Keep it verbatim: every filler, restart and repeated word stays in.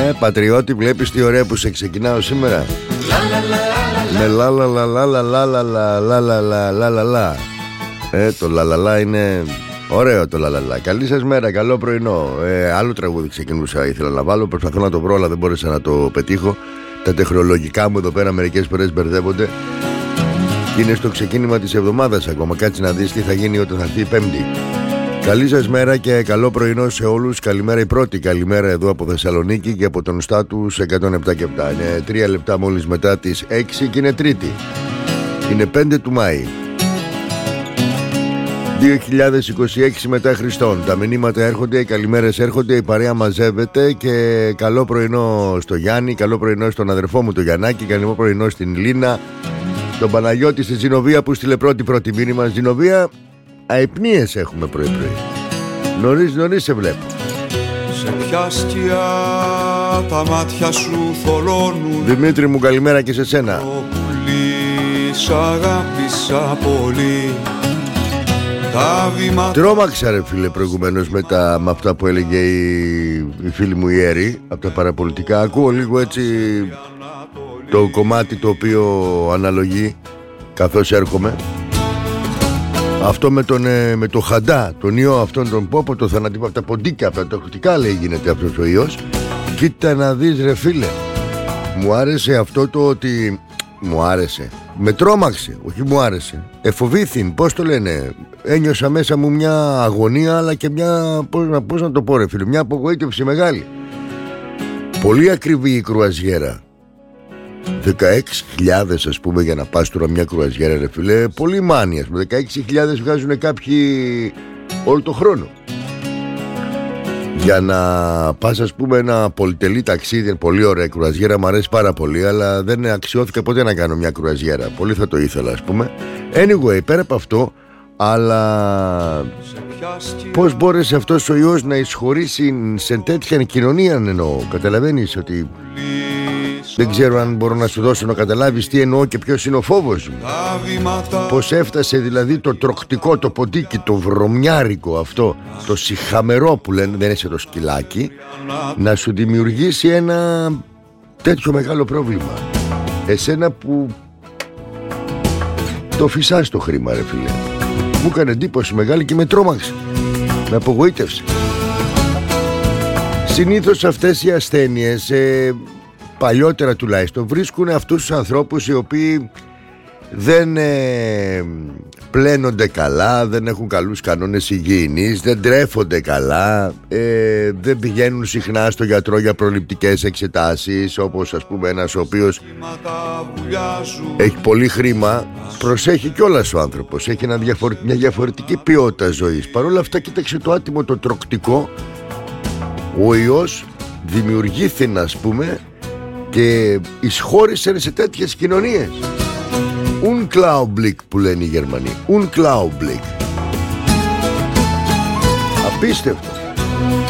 Ε, πατριώτη, βλέπεις τι ωραία που σε ξεκινάω σήμερα. Με λα λα λα λα λα λα λα λα λα λα λα λα λα. Ε, το λα λα λα είναι ωραίο το λα λα λα. Καλή σας μέρα, καλό πρωινό. ε, Άλλο τραγούδι ξεκινούσα, ήθελα να βάλω. Προσπαθώ να το βρω, αλλά δεν μπόρεσα να το πετύχω. Τα τεχνολογικά μου εδώ πέρα μερικές φορές μπερδεύονται. Είναι στο ξεκίνημα της εβδομάδας ακόμα. Κάτσε να δεις τι θα γίνει όταν θα έρθει η Πέμπτη. Καλή σας μέρα και καλό πρωινό σε όλους. Καλημέρα η πρώτη, καλημέρα εδώ από Θεσσαλονίκη και από τον Στάτους εκατόν επτά και επτά. Είναι τρία λεπτά μόλις μετά τις έξι και είναι Τρίτη. Είναι πέντε του Μάη δύο χιλιάδες είκοσι έξι μετά Χριστόν. Τα μηνύματα έρχονται, οι καλημέρες έρχονται, η παρέα μαζεύεται. Και καλό πρωινό στο Γιάννη, καλό πρωινό στον αδερφό μου τον Γιαννάκη, καλό πρωινό στην Λίνα, τον Παναγιώτη, στη Ζηνοβία που στείλε πρώτη πρώτη μήνυμα. Ζηνοβία, αϊπνίες έχουμε πρωί πρωί. Νωρίς νωρίς σε βλέπω. Σε ποια σκιά τα μάτια σου θολώνουν. Δημήτρη μου, καλημέρα και σε σένα. Το πουλί σ' αγάπησα πολύ. Τα βήματα... Τρόμαξα ρε φίλε προηγουμένως με, τα, με αυτά που έλεγε η, η φίλη μου η Έρη από τα παραπολιτικά. Ακούω λίγο έτσι το κομμάτι το οποίο αναλογεί καθώς έρχομαι. Αυτό με τον ε, με το Χαντά, τον ιό αυτόν τον πόπο, το θανατικό, από τα ποντίκια, από τα τοκτικά λέει γίνεται αυτός ο ιός. Κοίτα να δεις ρε φίλε. Μου άρεσε αυτό το ότι... Μου άρεσε. Με τρόμαξε, όχι μου άρεσε. Εφοβήθην, πώς το λένε. Ένιωσα μέσα μου μια αγωνία, αλλά και μια... Πώς να, πώς να το πω ρε φίλε, μια απογοήτευση μεγάλη. Πολύ ακριβή η κρουαζιέρα. δεκαέξι χιλιάδες ας πούμε για να πας τώρα μια κρουαζιέρα ρε φίλε. Πολύ μάνιας. Με δεκαέξι χιλιάδες βγάζουν κάποιοι όλο το χρόνο. Για να πας ας πούμε ένα πολυτελή ταξίδι. Πολύ ωραία κρουαζιέρα, μου αρέσει πάρα πολύ. Αλλά δεν αξιώθηκα ποτέ να κάνω μια κρουαζιέρα. Πολύ θα το ήθελα ας πούμε. Anyway, πέρα από αυτό. Αλλά πώς μπόρεσε αυτός ο ιός να εισχωρήσει σε τέτοια κοινωνία, εννοώ. Καταλαβαίνεις ότι δεν ξέρω αν μπορώ να σου δώσω να καταλάβεις τι εννοώ και ποιος είναι ο φόβος μου. Πώς έφτασε δηλαδή το τροκτικό, το ποντίκι, το βρωμιάρικο αυτό, το σιχαμερό που λένε, δεν είσαι το σκυλάκι, να σου δημιουργήσει ένα τέτοιο μεγάλο πρόβλημα. Εσένα που το φυσάς το χρήμα ρε φίλε. Μου έκανε εντύπωση μεγάλη και με τρόμαξε. Με απογοήτευσε. Συνήθως αυτές οι ασθένειες ε, παλιότερα τουλάχιστον βρίσκουν αυτούς τους ανθρώπους οι οποίοι δεν ε, πλένονται καλά, δεν έχουν καλούς κανόνες υγιεινής, δεν τρέφονται καλά, ε, δεν πηγαίνουν συχνά στο γιατρό για προληπτικές εξετάσεις, όπως ας πούμε ένας ο οποίος έχει πολύ χρήμα, προσέχει κιόλας ο άνθρωπος, έχει ένα διαφορε... μια διαφορετική ποιότητα ζωής. Παρ' όλα αυτά κοίταξε το άτιμο το τροκτικό, ο ιός δημιουργήθη ας πούμε και εισχώρησε σε τέτοιες κοινωνίες. Unglaublich που λένε οι Γερμανοί. Unglaublich. Απίστευτο.